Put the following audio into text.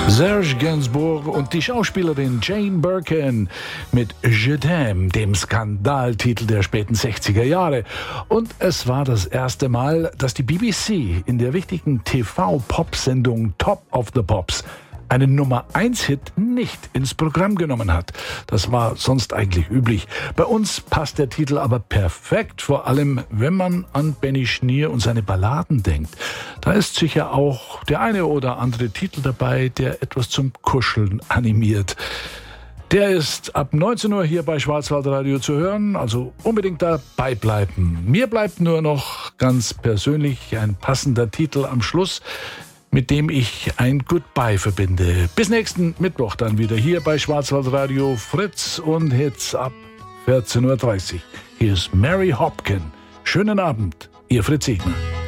Serge Gainsbourg und die Schauspielerin Jane Birkin mit Je t'aime, dem Skandaltitel der späten 60er Jahre. Und es war das erste Mal, dass die BBC in der wichtigen TV-Pop-Sendung Top of the Pops einen Nummer-1-Hit nicht ins Programm genommen hat. Das war sonst eigentlich üblich. Bei uns passt der Titel aber perfekt, vor allem wenn man an Benny Schnier und seine Balladen denkt. Da ist sicher auch der eine oder andere Titel dabei, der etwas zum Kuscheln animiert. Der ist ab 19 Uhr hier bei Schwarzwaldradio zu hören, also unbedingt dabei bleiben. Mir bleibt nur noch ganz persönlich ein passender Titel am Schluss, mit dem ich ein Goodbye verbinde. Bis nächsten Mittwoch dann wieder hier bei Schwarzwaldradio, Fritz und Hits ab 14.30 Uhr. Hier ist Mary Hopkin. Schönen Abend, Ihr Fritz Siegner.